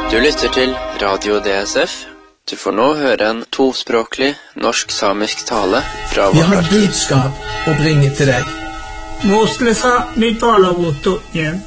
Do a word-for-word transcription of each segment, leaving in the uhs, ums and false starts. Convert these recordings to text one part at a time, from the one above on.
Du lytter til Radio D S F. Du får nå høre en tospråklig norsk-samisk tale fra Vi vårt har et arkiv. budskap å bringe til deg. Muslesa ni talavuto igjen.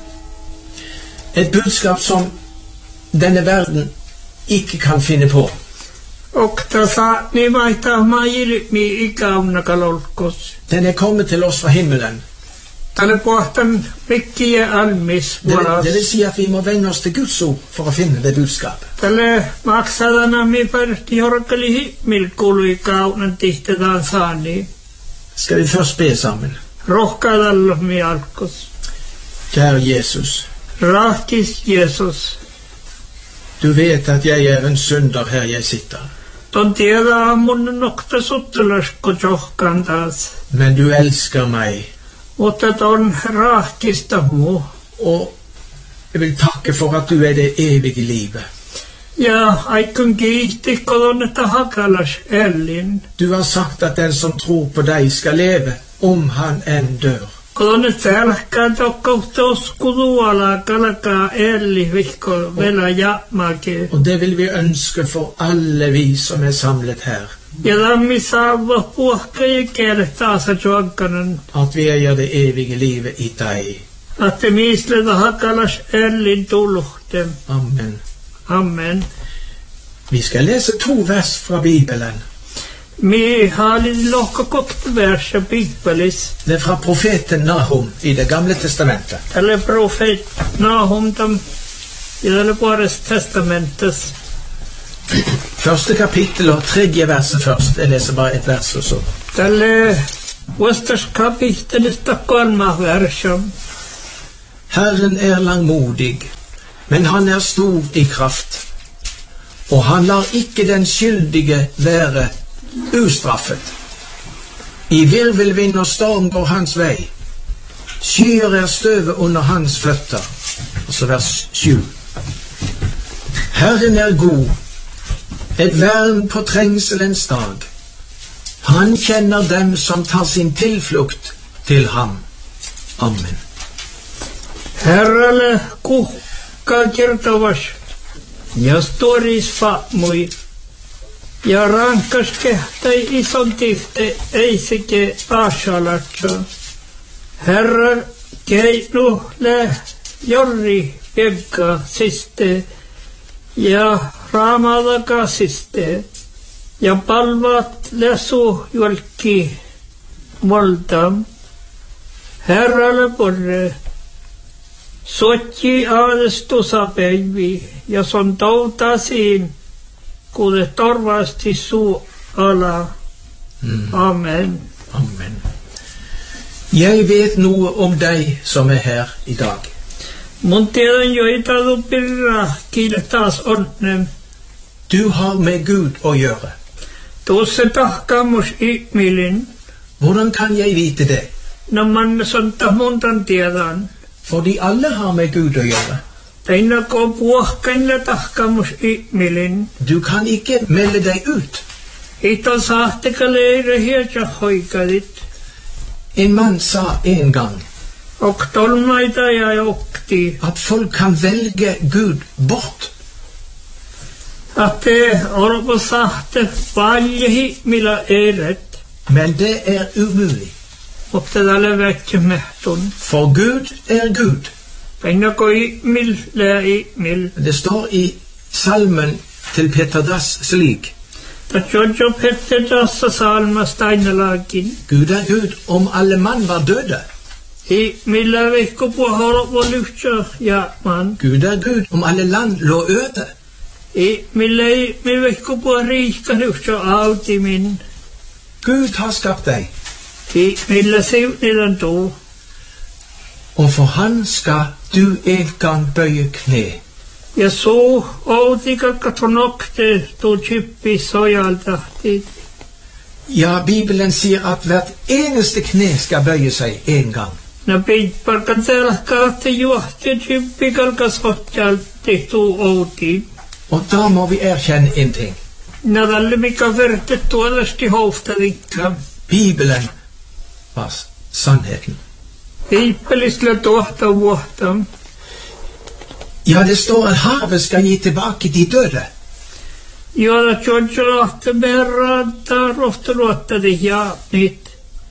Et budskap som denne verden ikke kan finne på. Og tasa ni vaita mairi mi ikauna kalolkos. Den er kommet til oss fra himmelen. Tälle pohtan mikkiä almis Det, varas. det vil si at vi må vende oss til Guds ord for å finne det budskapet. Tälle maksadana mi parti horkali milkului kaunan tihtetaan saani. Skal vi først be sammen? Rohkaadallo mi alkos. Kjære Jesus, Rahkis Jesus. du vet at jeg er en synder her jeg sitter. Ton tiedä mun nokta suttulasko johkan taas. Men du elsker meg, Mutta ton rahkista muu. og jeg vil takke for at du er det evige livet. Ja aikun kiihti kolonnetta hakalas ellin. Du har sagt at den som tror på deg skal leve, om han enn dør. Kolonnet selkää tokkoutos kuduala kalkaa elli vihko vela jamake. Og det vil vi ønske for alle vi som er samlet her. Ja tammi saava puhka ja kertaasa juokkanen. At vi eier det evige livet i deg. Atte miisleta hakalas ellin tulluhtem. Amen. Amen. Vi skal lese to vers fra Bibelen. Mi haalin lohka kokteversa bibbelis. Det er fra profeten Nahum i det gamle testamentet. Tälle profet Nahum tam i tälle puores testamentes. Første kapittel og tredje verset først. Jeg leser bare et vers og så. Tälle vuostas kapittelista kolma versum. Herren er langmodig, men han er stor i kraft. Og han lar ikke den skyldige være ustraffet. I virvelvind og storm går hans vei. Skyer er støvet under hans føtter. Og så vers sju. Herren er god, et vern på trengselens dag. Han kjenner dem som tar sin tilflukt til ham. Amen. Herralle kuhka kertovas. Ja storis faamui. Ja rankas kehtai ison tifte eisike asalatso. Herra keinu le jorri pekka siste. Ja raamadaka siste. Ja palvat lesu jolki moldam. Herralle porre. Sotji aadestusa päivi ja son toutasiin, kun det torvasti suu ala. Mm. Amen. Amen. Jeg vet noe om deg som er her i dag. Mun tiedän joitadu pirra kiltaas onnem. Du har med Gud å gjøre. Tuossa tahkamus ihmilin, Hvordan kan jeg vite det? no man sonta muntan tiedän. Fordi alle har med Gud å gjøre. Teina ko puohkainla tahkamus ihmilin. Du kan ikke melde deg ut. Ito saatekaleire hietsa hoikadit. En mann sa en gang Ok tolmaita ja jokti. at folk kan velge Gud bort. Atte orpo sahte paljehi millä eret. Men det er umulig. Mutta tälle väkki mehtun. For Gud er Gud. Penna koi mil lää mil. Det står i salmen til Peter Dass slik. Tatjojo pette tassa salma steinalakin. Gud er Gud om alle mann var døde. I millä vekko på horpo lyhtsä ja man. Gud er Gud om alle land lå øde. I millä ei mi vekko på riikka lyhtsä auti min. Gud har skapt deg, I millä sivnilan tuu. og for han skal du en gang bøye kne. Ja suu outika katonokte tuu chippi sojaltahti. Ja, Bibelen sier at hvert eneste kne skal bøye seg en gang. Na piipparkan selkaatte juohti chippi kalkasotjalti tuu outi. Og da må vi erkjenne en ting. Na tälle mikä verte tuolasti hoftadikka. Bibelen var sannheten. Hiippelisle tuohta vuotta. Ja, det står at havet skal gi tilbake de døde. Jolla tjodjolahte berrata roftolåta det jamit.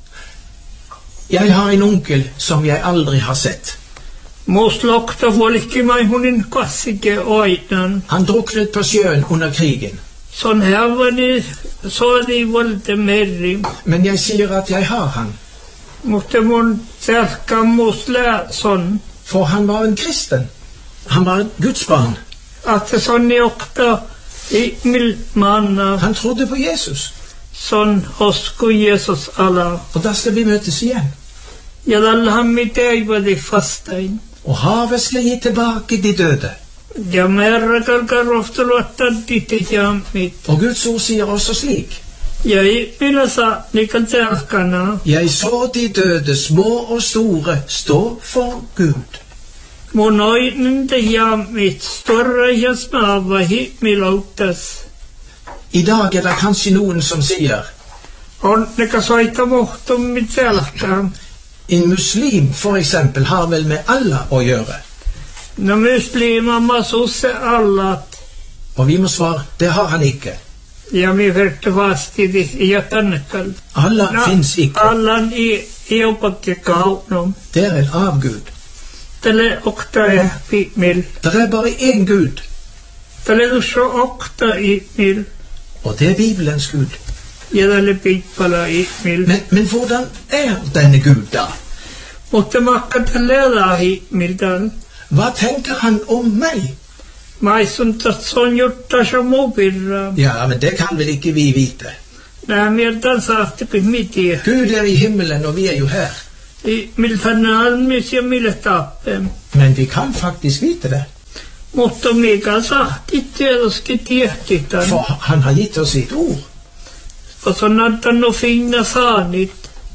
Jeg har en onkel som jeg aldri har sett. Moslokta folkki mai hunin kassike oinan. Han druknet på sjøen under krigen. Sånn her var det, så de valgte merri. Men jeg sier at jeg har han. Måtte man selka mosle sånn. For han var en kristen. Han var en Guds barn. At det sånn i okta i mildmanna. Han trodde på Jesus. Sånn osko Jesus alla. Og da skal vi møtes igjen. Ja, alla han mitt ei var de fastein. Og havet skal gi tilbake de døde. Ja, merra kalkar roftolåta ditt jamit. Og Guds ord sier også slik. Jeg ville sa, ni kan selkana. Jeg så de døde, små og store, stå for Gud. Mun oinen det jamit, større jasmava himmilautas. I dag er det kanskje noen som sier, Onneka soita mohtum mit selka. en muslim for eksempel har vel med Allah å gjøre. No muslimer masusse allat. Og vi må svare, det har han ikke. Ja, mi verte fast i det i jatannekal. Allah finnes ikke. Allan i i opakke kaunum. Det er en avgud. Tele okta e pitmil. Det er bare én Gud, Tele usho okta i mil. og det er Bibelens Gud. Ja, tele pitpala i mil. Men, men hvordan er denne Gud da? Mutta makka tele da i mildan. Hva tenker han om meg? Mai sun tatson jutta shamubirra. Ja, men det kan vel ikke vi vite. Nää mieltään saatti pihmitiä. Gud er i himmelen, og vi er jo her. I miltana almis ja mille tappem. Men vi kan faktisk vite det. Mutta mikä saatti tietysti tiehtitan. For han har gitt oss sitt ord. Och så nattanut fina saanit.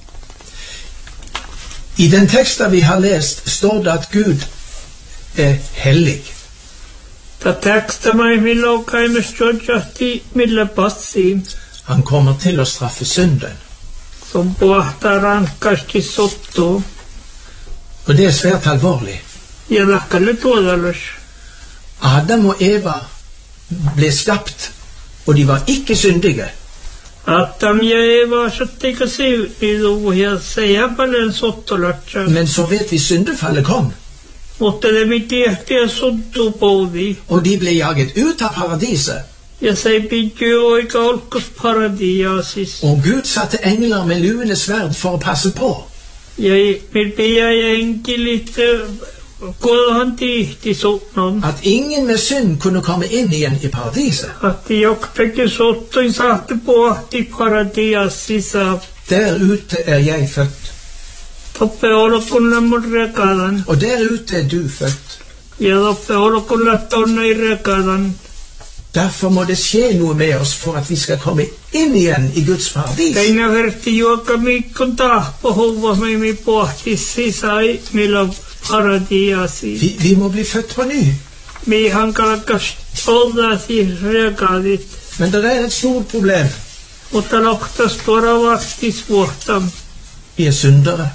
I den teksten vi har lest står det at Gud er hellig. Ta teksta mai milloukaimes jodjahti mille passi. Han kommer til å straffe synden. Som pohtaa rankasti sottuu. Og det er svært alvorlig. Ja lakkalle tuodalus. Adam og Eva ble skapt, og de var ikke syndige. Attam ja Eva sattika siunidu ja se jäpälen sottolatsa. Men så vet vi syndefallet kom, Mutta det mitt ehtiä sottuu poudi. og de ble jaget ut av paradiset. Ja se pittyy oika olkos paradiasis. Og Gud satte engler med luende sverd for å passe på. Ja mil pia ja enkilit kodahan tihti sotnon. At ingen med synd kunne komme inn igjen i paradiset. Atti joktakin sottoin sahti pohti paradiasisa. Der ute er jeg født, Toppe olokunna mun rekadan. og der ute er du født. Ja toppe olokunna tonna i rekadan. Derfor må det skje noe med oss for at vi skal komme inn igjen i Guds paradis. Teina verti juokka mikkun tahpo huva mi pohti sisai millä paradiasi. Vi, vi må bli født på ny. Mi hankalakkas oldasi rekadit. Men det er et stort problem. Mutta loktas tuoda vastis vuotam. Vi er syndere,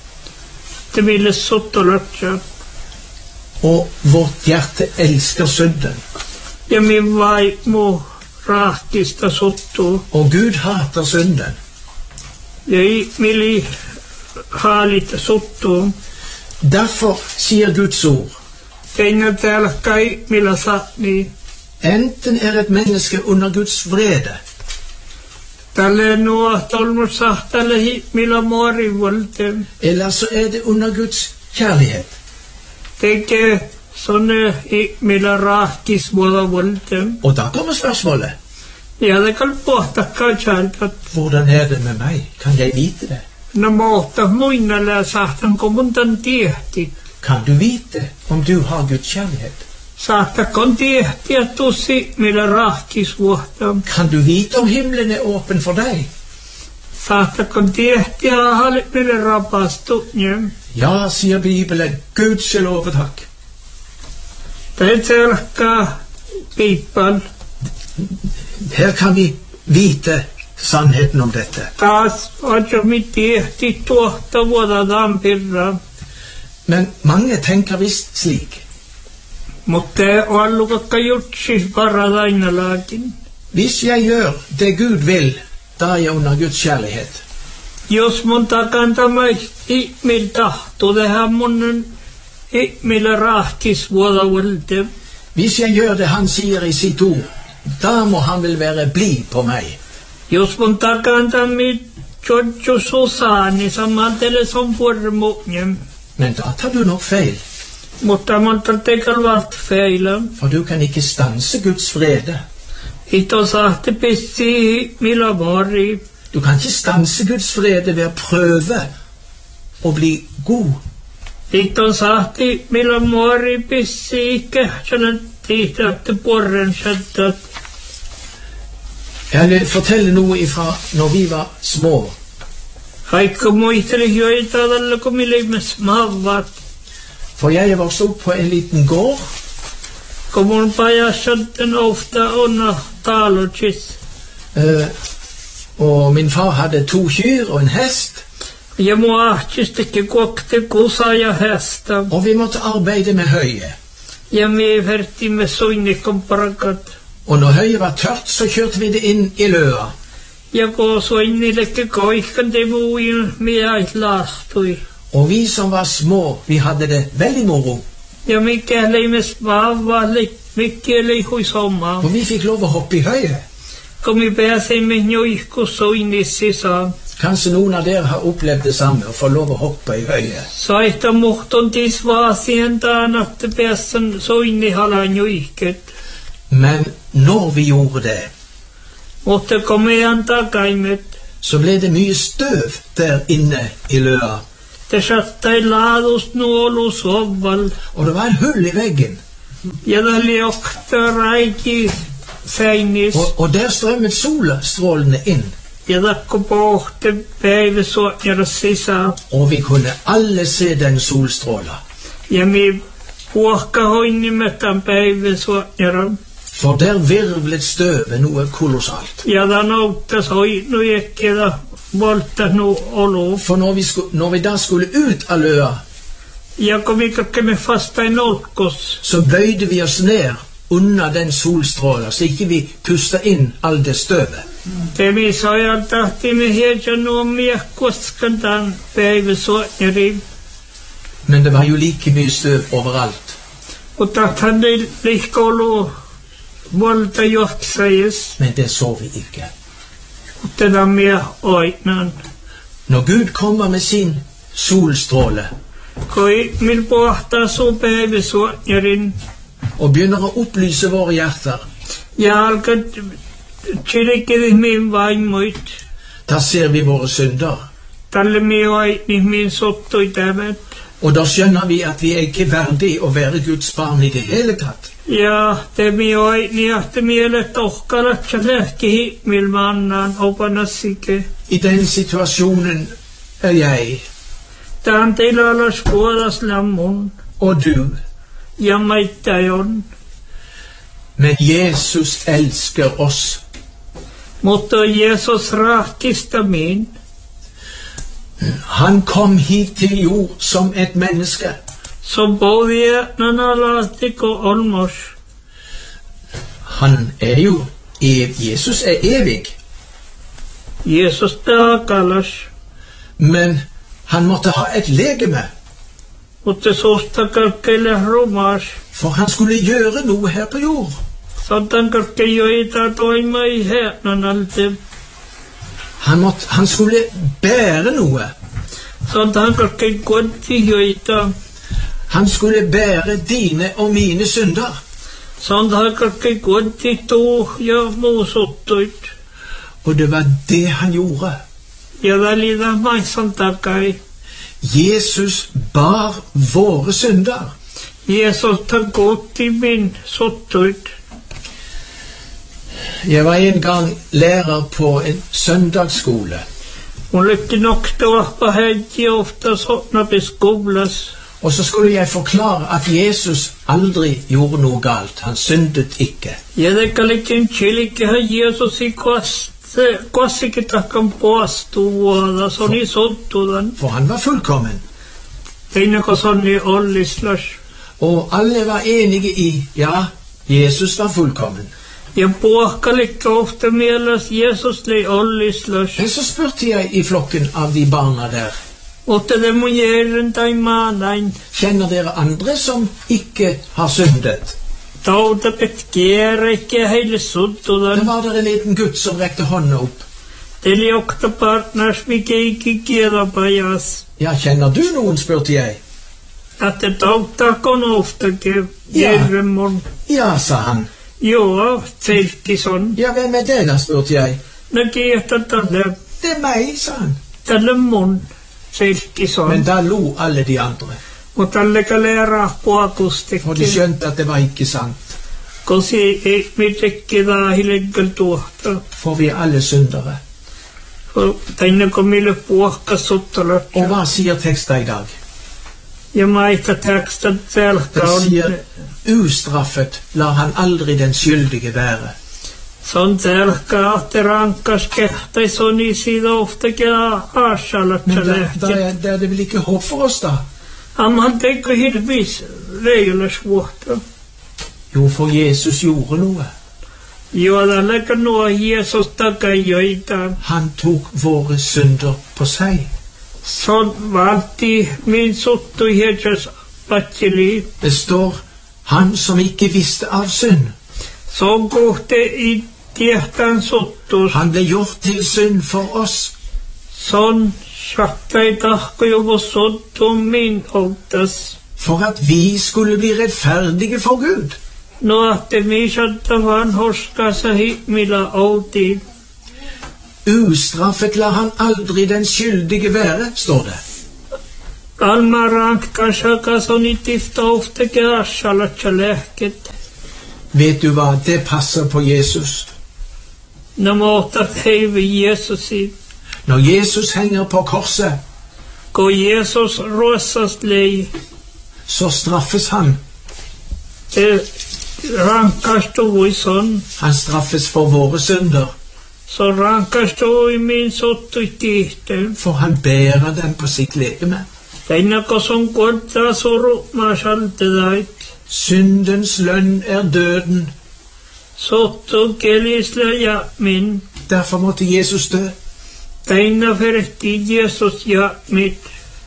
Te mille sottolatsa. og vårt hjerte elsker synden. Ja min vaimo rahtista sottuu. Og Gud hater synden. Ja i mili haalita sottuu. Derfor sier Guds ord, Teina täällä kai millä saatni. enten er et menneske under Guds vrede, Tälle nuo tolmus sahtalle hi millä muori voltem. eller så er det under Guds kjærlighet. Tekee sonne hi millä rahtis vuoda voltem. Og da kommer spørsmålet, Ja det kan pohtakkaa chalkat. hvordan er det med meg? Kan jeg vite det? No muuta muinnalle sahtan komuntan tiehtit. Kan du vite om du har Guds kjærlighet? Saattakon tiehtiä tussi millä rahtis vuotam. Kan du vite om himmelen er åpen for deg? Saattakon tiehtiä halit millä rapastu. Ja, sier Bibelen, Guds lov og takk. Det selkkaa piippal. Her kan vi vite sannheten om dette. Taas ojo mi tiehti tuohta vuoda tampirra. Men mange tenker visst slik. Mutta allukakka jutsi paradainalakin. Hvis jeg gjør det Gud vil, da er jeg under Guds kjærlighet. Jos mun takantama ihmil tahto tehdä mun ihmillä rahtis vuodavuolte. Hvis jeg gjør det han sier i sitt ord, da må han vel være blid på meg. Jos mun takantama Giorgio Susani samantele som formånjem. Men da tar du nok feil. Mutta monta tekalvat feila. For du kan ikke stanse Guds frede. Ito sahte pissi mila mori. Du kan ikke stanse Guds frede ved å prøve å bli god. Ito sahte mila mori pissi ikke sånn at porren skjøttet. Jeg vil fortelle noe ifra når vi var små. Haikko muisteli joita tällä kun mille smavat. For jeg vokste opp på en liten gård. Kun mun pajassatten ofta onna talotsis. Uh, og min far hadde to kyr og en hest. Ja mu ahtist ikke kokte kusa ja hesta. Og vi måtte arbeide med høye. Ja me verti med soinnikon parakat. Og når høyet var tørt, så kjørte vi det inn i løa. Ja kun soinnillekke koikan det muin mie lahtui. Og vi som var små, vi hadde det veldig moro. Ja mikä lei med smava, mikä lei hui somma. For vi fikk lov å hoppe i høyet. Kun mi pääsimme njoikku soinnissisaan. Kanskje noen av dere har opplevd det samme, å få lov å hoppe i høyet. Saita muhton tisvaasien taan, at pääsen soinnihalan njoikket. Men når vi gjorde det, mutta kun me antaa kaimet, så ble det mye støv der inne i løa. det sattai laadust nuolu sovval. Og det var en hull i veggen. Ja det liokta raiki seinis. Og, og der strømmet solstrålene inn. Ja takko pohte päiväsuotjara sisään. Og vi kunne alle se den solstråla. Ja mi puokka hoinnimetan päiväsuotjara. For der virvlet støvet noe kolossalt. Ja da nouttas hoinu ekkeda volta nu olu. For når vi, sku, når vi da skulle ut av løa, ja kun vi kakkemme fasta i nolkos, så bøyde vi oss ned under den solstråla, så ikke vi pusta inn all det støvet. te mi sojan tahtimme hiedja nuo miehkoskantan päiväsuotjari. Men det var jo like mye støv overalt. Mutta hän ei lihkoulu volta johtsajis, Men det så vi ikke. mutta namia oitnan. Når Gud kommer med sin solstråle Koi min pohtaa sun päiväsuotjarin. og begynner å opplyse våre hjerter, Ja alkat tjilikkedi min vaimoit. da ser vi våre synder. Talle mi oitni min sottui tämät. Og da skjønner vi at vi er ikke verdig å være Guds barn i det hele tatt. Ja te mi oitni ahte mielet ohkalat ja lähki milmannan opanassike. I den situasjonen er jeg Tän teillä alas kuodas lammun. og du. Ja maittajon. Men Jesus elsker oss. Mutta Jeesus rahkista min. Han kom hit til jord som et menneske. Som bodde nana lahtiko olmos. Han er jo ev, Jesus er evig, Jeesus taakalas. men han måtte ha et legeme, Mutta susta kalkkeille rumas. for han skulle gjøre noe her på jord. Sotan kalkke joita toima i hætnan alte. Han, måtte, han skulle bære noe. Sotan kalkke kotti joita. Han skulle bære dine og mine synder. Sotan kalkke kotti tuu ja muusuttuit. Og det var det han gjorde. Ja välillä maisan takai. Jesus bar våre synder. Jeesus tar kotti min suttuit. Jeg var en gang lærer på en søndagsskole, Mun lytti noktua häitti ofta sotnapi skolas. og så skulle jeg forklare at Jesus aldri gjorde noe galt. Han syndet ikke. Ja tekka likin chilikkehän Jeesus i koste, kossikin takkan poastuvuoda. Se oli sottudan. For han var fullkommen. Einako sonni ollislas. Og alle var enige i, ja, Jesus var fullkommen. Ja puhka likka ofta mielas Jesus lei ollislas. Men så spurte jeg i flokken av de barna der, Mutta det mun jeren tai maanain. kjenner dere andre som ikke har syndet? Tauta pet kiere ikke heille Det suttudan. var der en liten gutt som rekte hånden opp. Teli okta partners mikä ikke kiera pajas. Ja, kjenner du noen, spurte jeg. Att det tauta kon ofta ke Ja. jeren mun. Ja, sa han. Joo, Selkison. Ja, hvem er det da, spurte jeg. No kiehtä tälle, Det er meg, sa han. tälle mun Selkison. Men da lo alle de andre, Mutta tälle kalera for de puakustekin. skjønte at det var ikke sant. Kosi ei mitekki hileggel tuohta. For vi er alle syndere. Tänne kun mille puhka suttalat. Og hva sier teksten i dag? Ja maita tekstat selkä Den on. sier, ustraffet lar han aldri den skyldige være. Se on selkä, että rankkas kehtais on niin siitä oftakin aasalat Men se der, der, lähti. er, der er det vel ikke håp for oss da? Amman teikko hirvis leijolas vuotta. Jo, for Jesus gjorde noe. Joo, läkä nuo Jeesus takajoita. Han tok våre synder på seg. Se on valti min suttu hietsas patsili. Det står, han som ikke visste av synd, Se on kohte i tiehtan suttus. han ble gjort til synd for oss. Se on shakkai tahkojuvu suttu min oltas. For at vi skulle bli rettferdige for Gud. No ahte miisatta vanhurskaassa himillä oltiin. Ustraffet lar han aldri den skyldige være, står det. Alma rankkasakas on itifta oftakin assalatsa lehket. Vet du hva? Det passer på Jesus. No muutat heivi Jeesusi. Når Jesus henger på korset, Kun Jeesus ruossas lei, så straffes han. se rankkastui son. Han straffes for våre synder, Så rankkastui min suttui tihteen. for han bærer dem på sitt legeme. Teinako son kuottaa suru maasaltedait. Syndens lønn er døden. Suttu kelisla ja min. Derfor måtte Jesus dø. Teina ferehti Jeesus ja mit.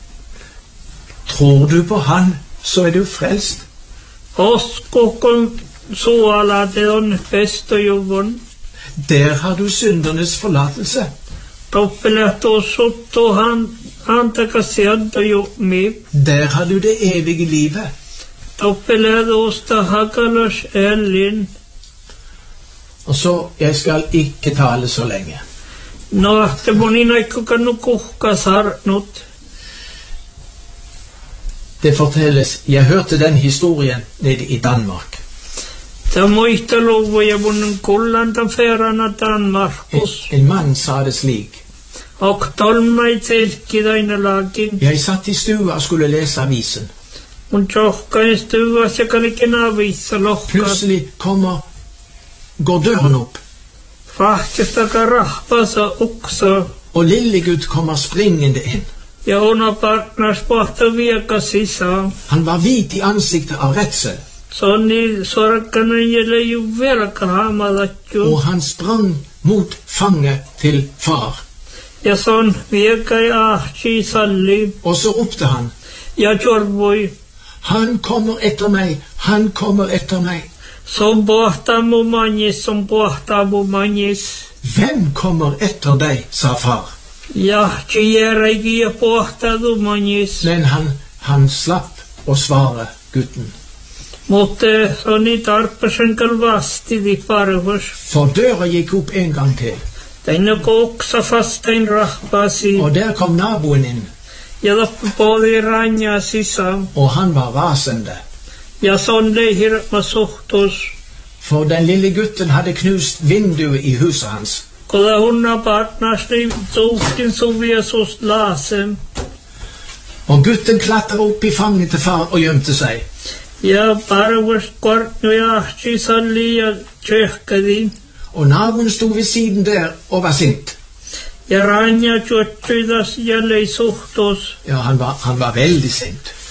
Tror du på han, så er du frelst. Oskukon suolate on pestojuvon. Der har du syndernes forlatelse. Toppelehto suttu han antakas sieltäju mi. Der har du det evige livet. Toppelehtosta hakalas ellin. Og så, jeg skal ikke tale så lenge. No ahte monin aikkokannu kuhka sarnut. Det fortelles, jeg hørte den historien nede i Danmark. Ta muisteluvuja mun kullanta ferana En, Danmarkus. en mann sa det slik. Og tolmai selkkidaina laakin. Jeg satt i stua og skulle lese avisen. Mun tjohkain stuvas ja kalikin avissa lohkas. Plutselig kommer, går døren opp, Fahtistaka rahpasa uksa. og Lillegud kommer springende inn. Ja ona partners pohta vieka sisään. Han var hvit i ansiktet av redsel, Se on niin sorkkainen ja leiju velka hamalatju. og han sprang mot fanget til far. Ja se on vieka ja ahti salli. Og så ropte han, Ja jorvui. han kommer etter meg, han kommer etter meg. Se on pohta mu manjis, se on pohta mu manjis. Hvem kommer etter deg, sa far. Ja tjieräikin ja pohta du manjis. Men han, han slapp å svare gutten. Mutta se on niin tarppasen kalvasti di parvus. For døra gikk opp en gang til, Tänne koksa fastain rahpasi. og der kom naboen inn, Ja loppu poli ranja sisään. og han var rasende. Ja se on leihirma suhtus. For den lille gutten hadde knust vinduet i huset hans. Kolla hunna partnasti suhtin suviesus laasem. Og gutten klatret opp i fanget til far og gjemte seg. Ja parvus kortnu ja ahti salli ja tjöhkadi. Og naboen sto ved siden der og var sint. Ja ranja tjuottuidas ja lei suhtus. Ja, han var, han var veldig sint.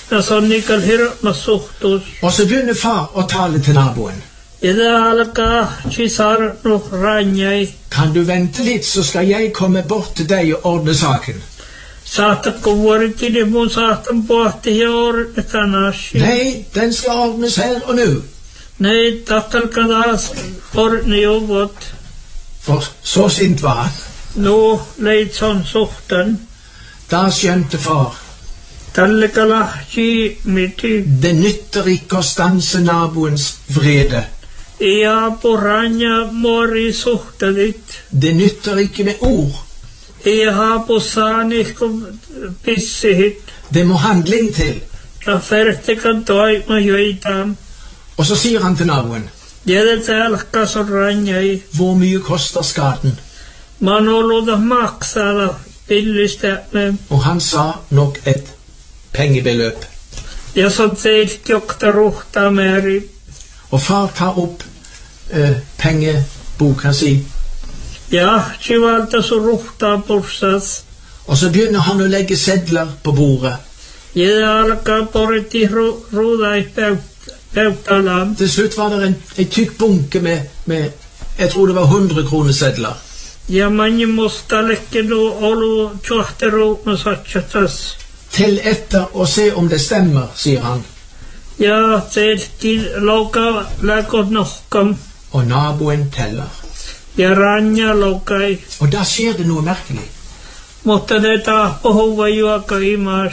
Nasonnikal hirma suhtus. Og så begynner far å tale til naboen. Ida alka chisar no ranjai. Kan du vente litt, så skal jeg komme bort til deg og ordne saken. Sata kuvoriti de mun satan pohti hior kanashi. Nei, den skal ordnes her og nå. Nei, takal kadas ordne jobot. For så sint var han. Nå leid sånn suhtan. Da skjønte far. Tallekala chi miti. Det nytter ikke å stanse naboens vrede. Ia på ranja mori suhta ditt. Det nytter ikke med ord. Ia ha på sani kom pisse hit. Det må handling til. Da ferte kan doi ma joitam. Og så sier han til naboen. Jede telka så ranjai. Hvor mye koster skaden? Man oloda maksala billigstemme. Og han sa nok et pengebeløp. Ja så teilt jokta ruhta meri. Og far tar opp eh, pengeboka si. Ja, chivalta så ruhta borsas. Og så begynner han å legge sedler på bordet. Jede alka porti ruda i peutalam. Til slutt var det en, en tykk bunke med, med, jeg tror det var hundre kronesedler. Ja, manje måste lekke no olo tjohtero med satchatas. Til etter og se om det stemmer, sier han. Ja, til til loka lakot nokkam. Og naboen teller. Ja, ranja lokai. Og da skjer det noe merkelig. Måtte det ta på hova juaka imas.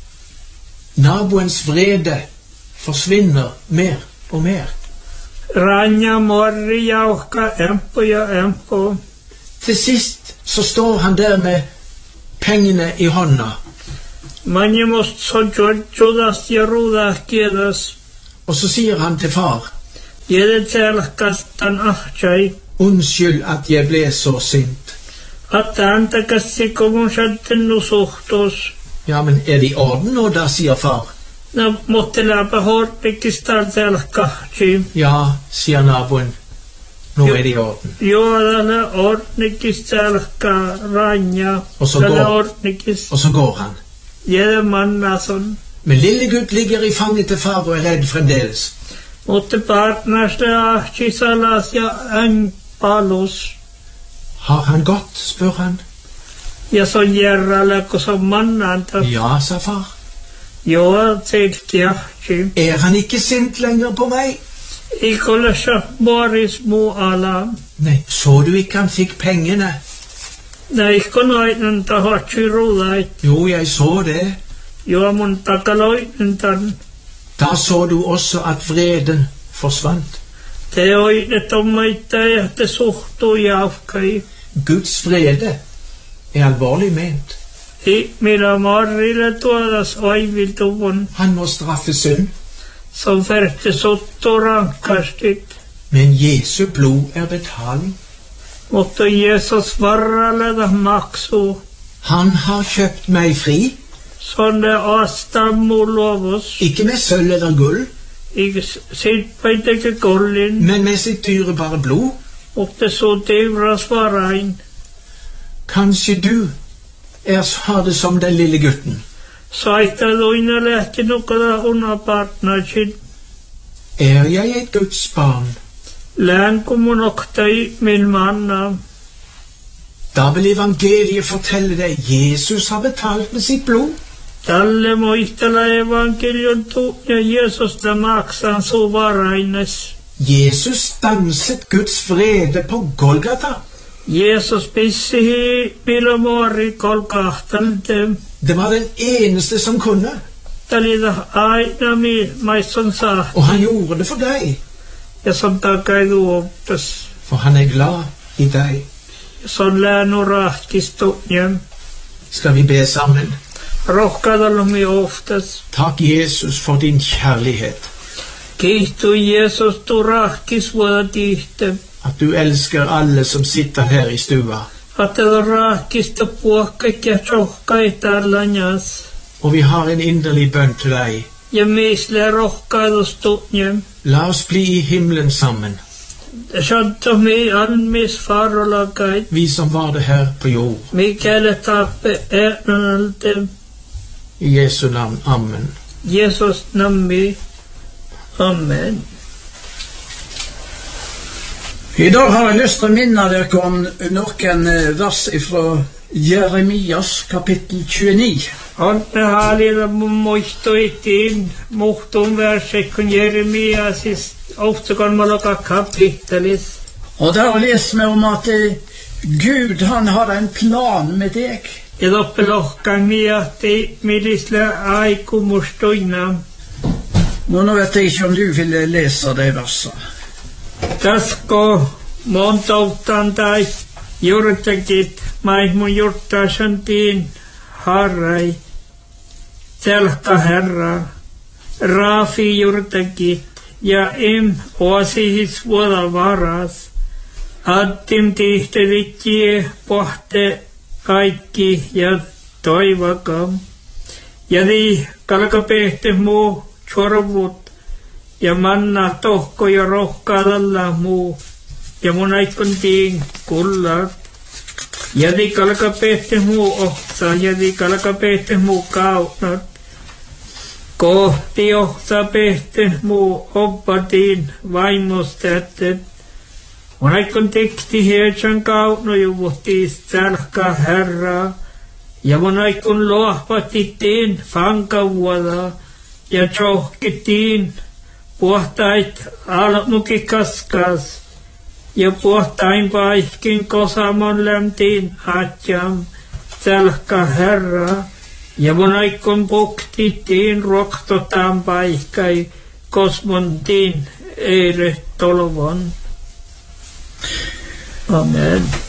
Naboens vrede forsvinner mer og mer. Ranja morri jauka empo ja empo. Til sist så står han der med pengene i hånda. Manje måste så jodjudas jeruda kiedas. Og så sier han til far. Jede telkastan ahchai. Unnskyld at jeg ble så sint. At anta kassi komun shanten no suhtos. Ja, men er det i orden nå da, sier far. Na måtte lapa hårt ikke start telkahchi. Ja, sier naboen. Nå er det i orden. Jo, denne ordnikis telka ranja. Og så går, ordnikis. og så går han. Jede manna sånn. Men lille gutt ligger i fanget til far og er redd fremdeles. Måtte partnerste ahchi salas ja en palos. Har han gått, spør han. Ja, så gjerra lekko som manna. Ja, sa far. Jo, teilt ahchi. Er han ikke sint lenger på meg? Ikolesha boris mu ala. Nei, så du ikke han fikk pengene? Nei, ikke nøyden ta hachi rudait. Jo, jeg så det. Jo, mun takaløyden tan. Da så du også at vreden forsvant. Det øynet om meg det det suhtu javkai. Guds vrede er alvorlig ment. I mila marrile tuodas oiviltuvun. Han må straffe synd. Som ferte suttu rankastit. Men Jesu blod er betaling. Måtte Jesus varraleda maksu. Han har kjøpt meg fri. Sånn det astammu lovos. Ikke med sølv eller gull, Ikke sitt peit ikke gollin. men med sitt dyrebare blod. Og det så divra svarain. Kanskje du er, har det som den lille gutten. Saita doina lehti nukada unna partnersin. Er jeg et Guds barn? Länkumun oktai min manna. Da vil evangeliet fortelle deg Jesus har betalt med sitt blod. Tälle muistella evankelion tuja Jesus da maksan su varaines. Jesus stanset Guds vrede på Golgata. Jesus pissi hi milamori kolkahtalte. Det var den eneste som kunne. Talida aina mi maison sa. Og han gjorde det for deg. Ja som takai duoptas. For han er glad i deg. Son länu rahkistutnjem. Skal vi be sammen? Rohkadalumi oftas. Takk Jesus for din kjærlighet. Kiitu Jesus tu rahkis vuoda tihte. At du elsker alle som sitter her i stua. Att det rahkista puokkaikia tjohkaitarlanjas. Og vi har en inderlig bønn til deg. Ja misle rohkaidustutnjem. La oss bli i himmelen sammen. Shanto mi anmis farolakait. Vi som var det her på jord. Mikele tappe ernanalte. I Jesu navn. Amen. Jesus namn. Amen. I dag har jeg lyst til å minne dere om noen vers fra Jeremias kapittel tjueni. Ante halila muistuitiin muhtuun versekon Jeremias oftakan malaka kapittelis. Og der leser vi om at Gud han har en plan med deg. Ja loppelohkan miatti millisle aiku mustuinam. Nå, nå vet jeg ikke om du vil lese det verset. Tasko montautan tai juurtakit maimun juurtasantiin harrai selkä herra raafi juurtakit ja im oasihis vuoda varas attim tihterittie pohte kaikki ja toivakam ja di kalkapehte muu chorvut ja manna tohko ja rohkaadalla muu ja mun aikon tiin kullat ja di kalkapehte muu ohta ja di kalkapehte muu kaunat kohti ohta pehte muu oppatiin vaimostätet mun aikon teksti heetsän kaunno juvuhtiis sälkä herraa ja mun aikon lohpatittiin fankavuoda ja tjohkittiin puhtait almuki kaskas ja puhtain paihkin kosamon lämtiin atjam sälkä herra ja mun aikon puktittiin roktotaan paihkai kosmontiin eire tolvon. Amen.